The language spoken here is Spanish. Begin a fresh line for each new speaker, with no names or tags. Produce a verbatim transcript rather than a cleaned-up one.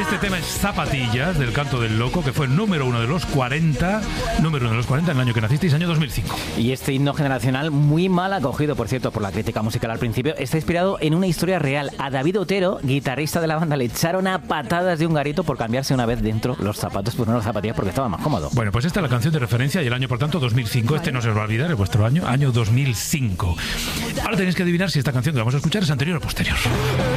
Este tema es Zapatillas, del Canto del Loco, que fue número uno de los cuarenta, número uno de los cuarenta en el año que nacisteis, año dos mil cinco.
Y este himno generacional, muy mal acogido, por cierto, por la crítica musical al principio, está inspirado en una historia real. A David Otero, guitarrista de la banda, le echaron a patadas de un garito por cambiarse una vez dentro los zapatos, pues no las zapatillas, porque estaba más cómodo.
Bueno, pues esta es la canción de referencia y el año, por tanto, dos mil cinco. Este no se os va a olvidar, es vuestro año, año dos mil cinco. Ahora tenéis que adivinar si esta canción que vamos a escuchar es anterior o posterior.